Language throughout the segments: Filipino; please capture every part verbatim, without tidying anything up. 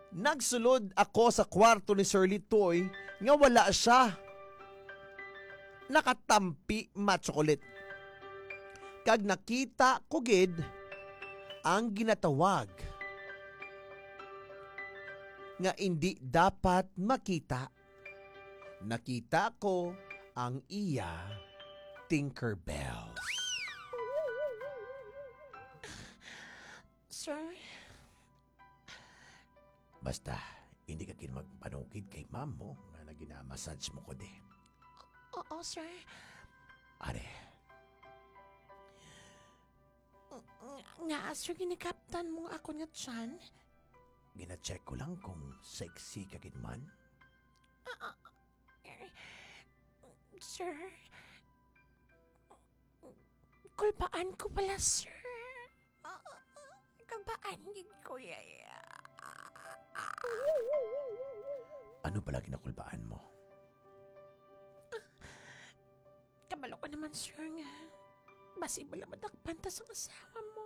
Nagsulod ako sa kwarto ni Sir Litoy nga wala siya. Nakatampi matsokolit. Kag nakita ko gid ang ginatawag nga hindi dapat makita. Nakita ko ang iya Tinkerbell. Sir? Basta, hindi ka kin magpanukid kay ma'am mo nga na ginamassage mo ko di. Oo, sir. Are, Nga, sir, ginikaptan mo ako nga tiyan. gina-check ko lang kung sexy ka kin man. Sir? Kulpaan ko pala, sir. Kulpaan din ko, yaya. Ano pala ginakulbaan mo? Kabalo ko naman, sir, nga. Basi bala madakpan ta sa asawa mo.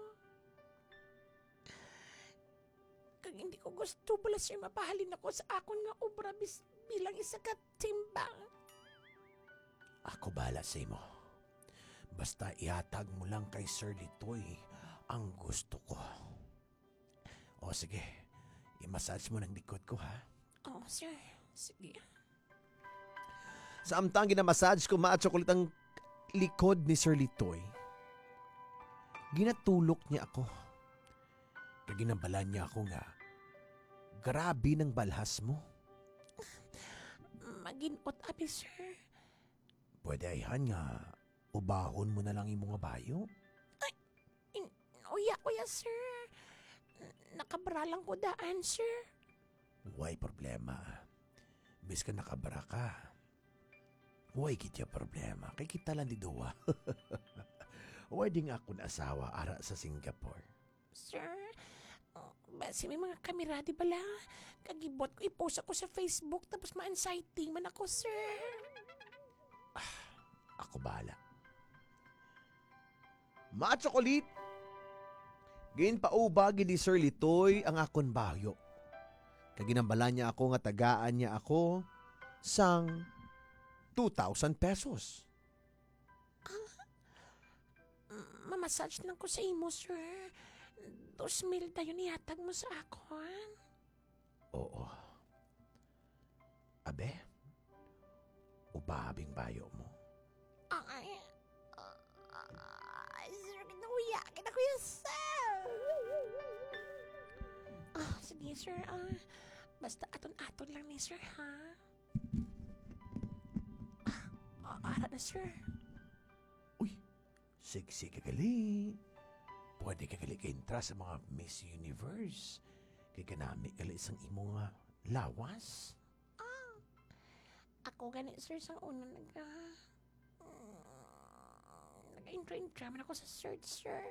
Kag hindi ko gusto pala, sir, mapahalin ako sa akon nga obra bis bilang isa ka timbang. Ako bala sa mo. Basta ihatag mo lang kay Sir Litoy ang gusto ko. O sige, i-massage mo ng likod ko ha. Oo, sir. Sige. Samtang ginamassage ko matsokolit ang likod ni Sir Litoy, ginatulok niya ako. Kaginabalan niya ako nga, grabe ng balhas mo. Maginot abi, sir. Pwede ayhan nga, ubahon mo na lang yung mga bayo. In, uya, uya, sir. Nakabra lang ko daan, sir. Huwag problema. Bis ka nakabara ka. Huwag kitya problema. Kay kita lang di duwa. Huwag ding ako na asawa ara sa Singapore. Sir, oh, basi may mga kamera, di bala? Kagibot ko, ipost ako sa Facebook, tapos ma-anxiety man ako, sir. Ako bahala. Matsokolit! Gin paubag ni Sir Litoy ang akon bayo. Kaginambala niya ako nga tagaan niya ako sang two thousand pesos. Mamassage lang ko sa imo, sir. Dos mil tayo niyatag mo sa akon. Oo. Abe, ubabing bayo mo. Ay, ay, sir, kinakuya, kinakuya, sir. Ah, sige, sir, ah. Basta aton-aton lang ni sir, ha? Ah, ara na, sir. Uy, sexy ka gali. Pwede ka gali ka-intra sa mga Miss Universe. Kay kanami gali isang imo nga lawas. Ako gani, sir, sa una nag... Uh, Nag-intro-intro man ako sa search, sir.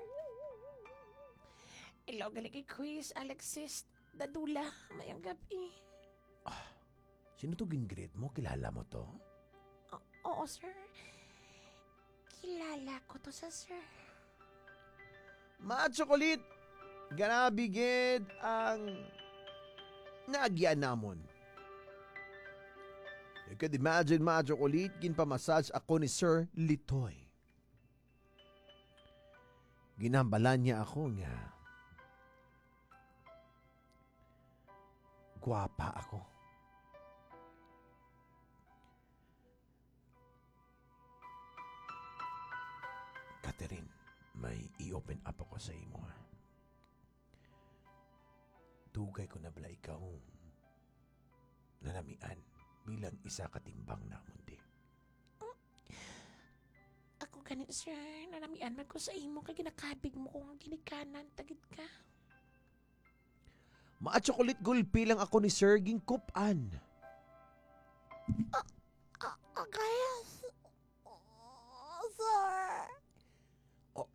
Hello, gali kay Chris, Alexis, Dadula, mayang gabi. Sino to gin-greet mo? Kilala mo to? O- oo, sir. Kilala ko to sa sir. Matsokolit! Ganabigid ang nagyan namon. You could imagine matsokolit ginpamassage ako ni Sir Litoy. Ginambalan niya ako nga gwapa ako. Catherine, may i-open up ako sa imo ha. Tugay ko na bala ikaw nanamian bilang isa katimbang namon di. Ako gani, sir. Nanamian man ko sa imo kay ginakabig mo kung ginikanan, tagid ka. Maatsokolit gulpi lang ako ni Sir Gingkupan. Okay, oh, sir. Oh.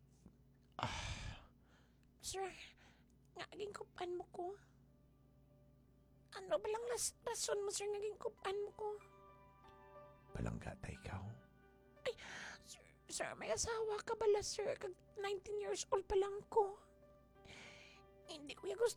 Sir, nga gingkupan mo ko. Ano ba lang las rason mo, sir, nga gingkupan mo ko? Palanggata ikaw. Ay, sir, sir, may asawa ka bala, sir. Kag nineteen years old pa lang ko. Hindi ko yung gusto